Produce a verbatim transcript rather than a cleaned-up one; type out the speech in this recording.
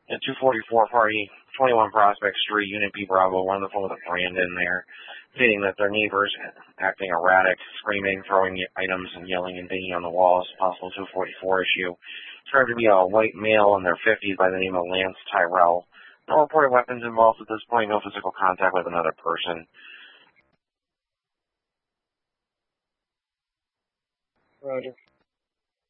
At two forty-four party, twenty-one Prospect Street, Unit B Bravo, we're on the phone with a Brandon there, stating that their neighbors acting erratic, screaming, throwing items, and yelling and banging on the walls. Possible two forty-four issue. Described to be a white male in their fifties by the name of Lance Tyrell. No reported weapons involved at this point, no physical contact with another person. Roger.